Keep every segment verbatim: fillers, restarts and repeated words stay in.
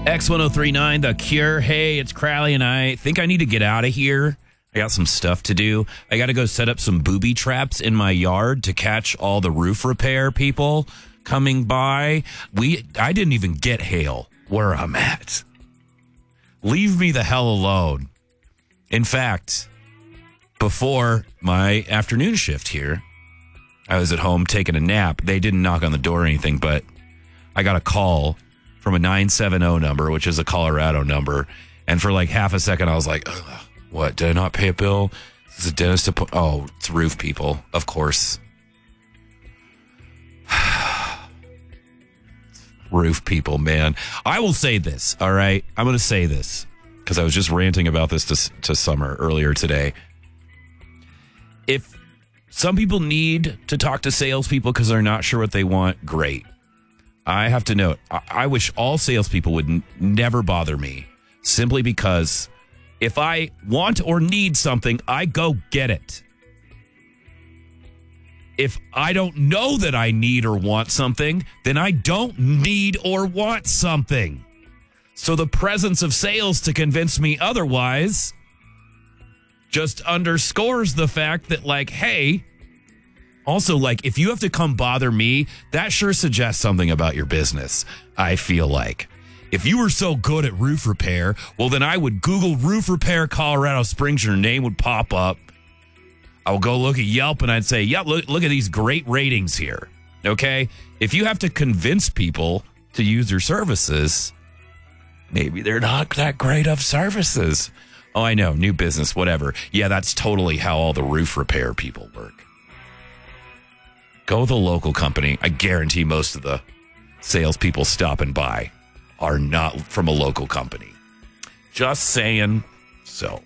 X ten thirty-nine, The Cure. Hey, it's Crowley, and I think I need to get out of here. I got some stuff to do. I got to go set up some booby traps in my yard to catch all the roof repair people coming by. We, I didn't even get hail where I'm at. Leave me the hell alone. In fact, before my afternoon shift here, I was at home taking a nap. They didn't knock on the door or anything, but I got a call from a nine seven zero number, which is a Colorado number. And for like half a second, I was like, ugh, what? Did I not pay a bill? Is a dentist to put? Oh, it's roof people, of course. Roof people, man. I will say this, all right? I'm going to say this because I was just ranting about this to, to Summer earlier today. If some people need to talk to salespeople because they're not sure what they want, great. I have to note, I, I wish all salespeople would n- never bother me, simply because if I want or need something, I go get it. If I don't know that I need or want something, then I don't need or want something. So the presence of sales to convince me otherwise just underscores the fact that, like, hey, also, like, if you have to come bother me, that sure suggests something about your business, I feel like. If you were so good at roof repair, well, then I would Google roof repair Colorado Springs. Your name would pop up. I would go look at Yelp and I'd say, yeah, look, look at these great ratings here. Okay? If you have to convince people to use your services, maybe they're not that great of services. Oh, I know. New business, whatever. Yeah, that's totally how all the roof repair people work. Go with a local company. I guarantee most of the salespeople stopping by are not from a local company. Just saying. So,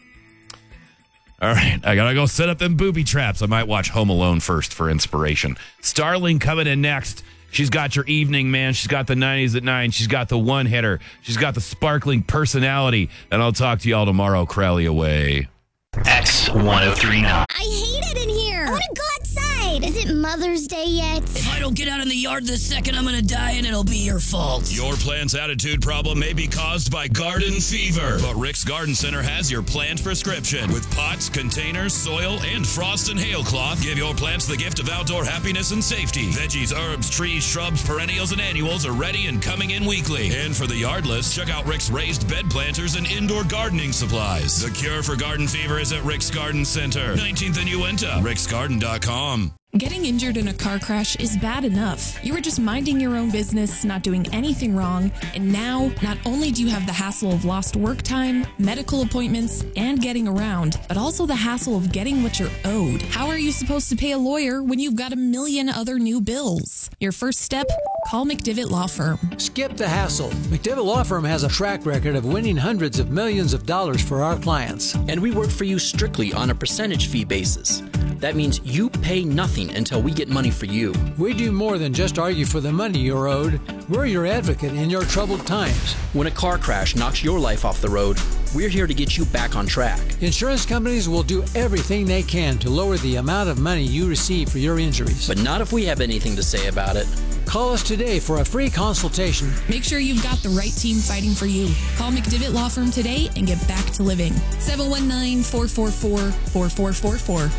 all right, I gotta go set up them booby traps. I might watch Home Alone first for inspiration. Starling coming in next. She's got your evening, man. She's got the nineties at nine. She's got the one hitter. She's got the sparkling personality. And I'll talk to y'all tomorrow. Crowley away. X ten thirty-nine. I hate it in here. I want to go outside. Is it Mother's Day yet? If I don't get out in the yard this second, I'm going to die and it'll be your fault. Your plant's attitude problem may be caused by garden fever, but Rick's Garden Center has your plant prescription. With pots, containers, soil, and frost and hail cloth, give your plants the gift of outdoor happiness and safety. Veggies, herbs, trees, shrubs, perennials, and annuals are ready and coming in weekly. And for the yardless, check out Rick's raised bed planters and indoor gardening supplies. The cure for garden fever is at Rick's Garden Center, nineteenth and Uinta, ricks garden dot com. Getting injured in a car crash is bad enough. You were just minding your own business, not doing anything wrong, and now not only do you have the hassle of lost work time, medical appointments, and getting around, but also the hassle of getting what you're owed. How are you supposed to pay a lawyer when you've got a million other new bills? Your first step? Call McDivitt Law Firm. Skip the hassle. McDivitt Law Firm has a track record of winning hundreds of millions of dollars for our clients. And we work for you strictly on a percentage fee basis. That means you pay nothing until we get money for you. We do more than just argue for the money you're owed. We're your advocate in your troubled times. When a car crash knocks your life off the road, we're here to get you back on track. Insurance companies will do everything they can to lower the amount of money you receive for your injuries. But not if we have anything to say about it. Call us today for a free consultation. Make sure you've got the right team fighting for you. Call McDivitt Law Firm today and get back to living. seven one nine, four four four, four four four four.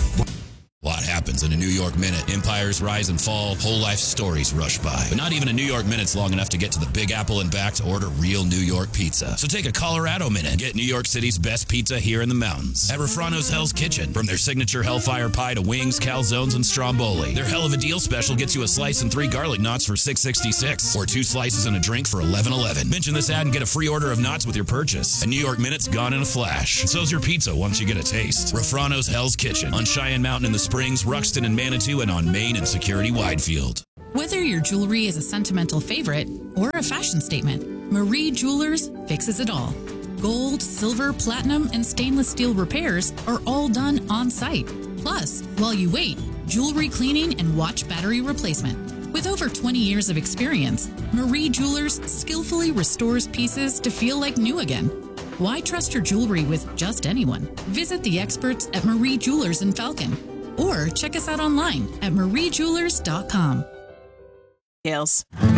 A lot happens in a New York minute. Empires rise and fall, whole life stories rush by. But not even a New York minute's long enough to get to the Big Apple and back to order real New York pizza. So take a Colorado minute. Get New York City's best pizza here in the mountains. At Refrano's Hell's Kitchen. From their signature Hellfire Pie to wings, calzones, and stromboli. Their Hell of a Deal special gets you a slice and three garlic knots for six sixty-six. Or two slices and a drink for eleven eleven. Mention this ad and get a free order of knots with your purchase. A New York minute's gone in a flash. So's your pizza once you get a taste. Refrano's Hell's Kitchen. On Cheyenne Mountain in the Springs, Ruxton and Manitou, and on Main and Security Widefield. Whether your jewelry is a sentimental favorite or a fashion statement, Marie Jewelers fixes it all. Gold, silver, platinum, and stainless steel repairs are all done on site. Plus, while you wait, jewelry cleaning and watch battery replacement. With over twenty years of experience, Marie Jewelers skillfully restores pieces to feel like new again. Why trust your jewelry with just anyone? Visit the experts at Marie Jewelers in Falcon. Or check us out online at marie jewelers dot com. Scales.